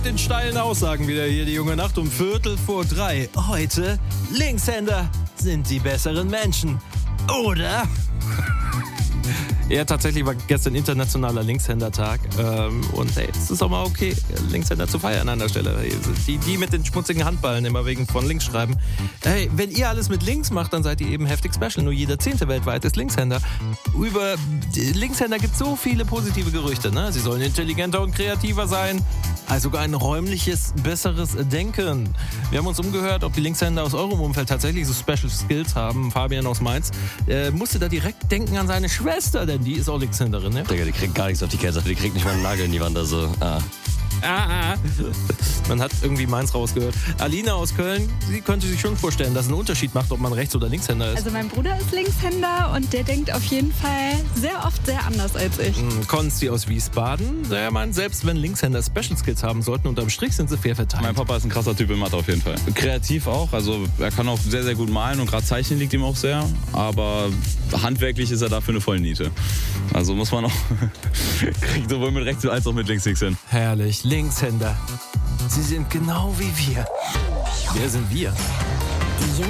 Den steilen Aussagen wieder hier die junge Nacht um 2:45. Heute, Linkshänder sind die besseren Menschen, oder? Ja, tatsächlich war gestern internationaler Linkshänder-Tag. Und hey, es ist auch mal okay, Linkshänder zu feiern an der Stelle. Die mit den schmutzigen Handballen immer wegen von links schreiben. Hey, wenn ihr alles mit links macht, dann seid ihr eben heftig special. Nur jeder 10. weltweit ist Linkshänder. Über Linkshänder gibt es so viele positive Gerüchte. Ne? Sie sollen intelligenter und kreativer sein. Also sogar ein räumliches, besseres Denken. Wir haben uns umgehört, ob die Linkshänder aus eurem Umfeld tatsächlich so Special Skills haben. Fabian aus Mainz musste da direkt denken an seine Schwester, denn die ist auch Linkshänderin, ne? Digga, die kriegt gar nichts auf die Kette, die kriegt nicht mal einen Nagel in die Wand, also, Man hat irgendwie Mainz rausgehört. Alina aus Köln, sie könnte sich schon vorstellen, dass es einen Unterschied macht, ob man Rechts- oder Linkshänder ist. Also mein Bruder ist Linkshänder und der denkt auf jeden Fall sehr oft sehr anders als ich. Konsti aus Wiesbaden, der meint, selbst wenn Linkshänder Special Skills haben sollten, unterm Strich sind sie fair verteilt. Mein Papa ist ein krasser Typ in Mathe auf jeden Fall. Kreativ auch, also er kann auch sehr, sehr gut malen und gerade Zeichnen liegt ihm auch sehr, aber handwerklich ist er dafür eine Vollniete. Also muss man auch, kriegt sowohl mit rechts als auch mit links nichts hin. Herrlich, Linkshänder. Sie sind genau wie wir. Wer sind wir?